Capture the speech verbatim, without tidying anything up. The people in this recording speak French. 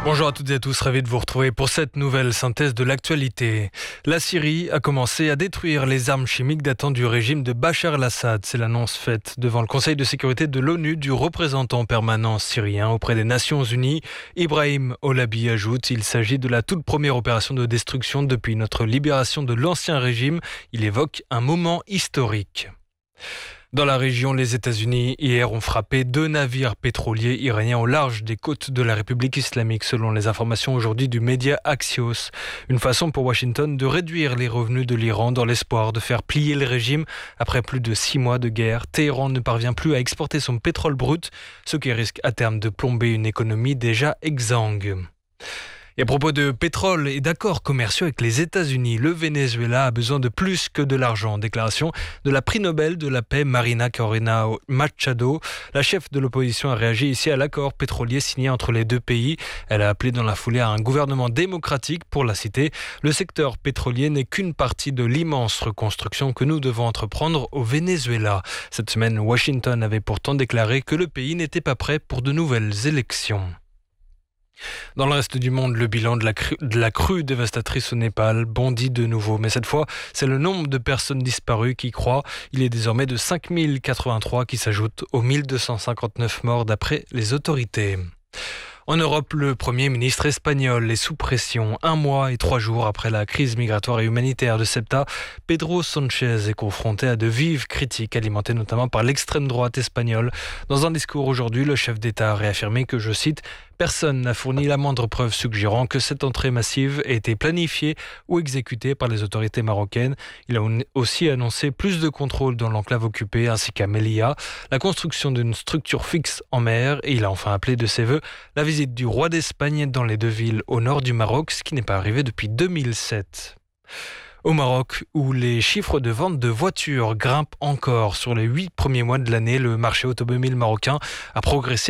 Bonjour à toutes et à tous, ravi de vous retrouver pour cette nouvelle synthèse de l'actualité. La Syrie a commencé à détruire les armes chimiques datant du régime de Bachar el-Assad. C'est l'annonce faite devant le Conseil de sécurité de l'ONU du représentant permanent syrien auprès des Nations Unies. Ibrahim Holabi ajoute, il s'agit de la toute première opération de destruction depuis notre libération de l'ancien régime. Il évoque un moment historique. Dans la région, les États-Unis hier ont frappé deux navires pétroliers iraniens au large des côtes de la République islamique, selon les informations aujourd'hui du média Axios. Une façon pour Washington de réduire les revenus de l'Iran dans l'espoir de faire plier le régime. Après plus de six mois de guerre, Téhéran ne parvient plus à exporter son pétrole brut, ce qui risque à terme de plomber une économie déjà exsangue. Et à propos de pétrole et d'accords commerciaux avec les États-Unis, le Venezuela a besoin de plus que de l'argent. Déclaration de la prix Nobel de la paix Marina Corina Machado. La chef de l'opposition a réagi ici à l'accord pétrolier signé entre les deux pays. Elle a appelé dans la foulée à un gouvernement démocratique. Pour la citer, le secteur pétrolier n'est qu'une partie de l'immense reconstruction que nous devons entreprendre au Venezuela. Cette semaine, Washington avait pourtant déclaré que le pays n'était pas prêt pour de nouvelles élections. Dans le reste du monde, le bilan de la, crue, de la crue dévastatrice au Népal bondit de nouveau. Mais cette fois, c'est le nombre de personnes disparues qui croît. Il est désormais de cinq mille quatre-vingt-trois qui s'ajoute aux mille deux cent cinquante-neuf morts d'après les autorités. En Europe, le Premier ministre espagnol est sous pression. Un mois et trois jours après la crise migratoire et humanitaire de Ceuta, Pedro Sánchez est confronté à de vives critiques alimentées notamment par l'extrême droite espagnole. Dans un discours aujourd'hui, le chef d'État a réaffirmé que, je cite, « Personne n'a fourni la moindre preuve suggérant que cette entrée massive ait été planifiée ou exécutée par les autorités marocaines. » Il a aussi annoncé plus de contrôles dans l'enclave occupée ainsi qu'à Melilla, la construction d'une structure fixe en mer et il a enfin appelé de ses vœux la visite du roi d'Espagne dans les deux villes au nord du Maroc, ce qui n'est pas arrivé depuis deux mille sept. Au Maroc, où les chiffres de vente de voitures grimpent encore sur les huit premiers mois de l'année, le marché automobile marocain a progressé